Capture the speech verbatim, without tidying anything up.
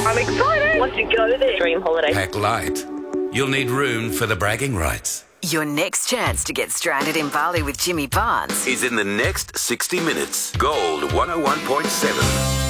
I'm excited. Want to go there. Dream holiday. Pack light. You'll need room for the bragging rights. Your next chance to get stranded in Bali with Jimmy Barnes is in the next sixty minutes. Gold one oh one point seven.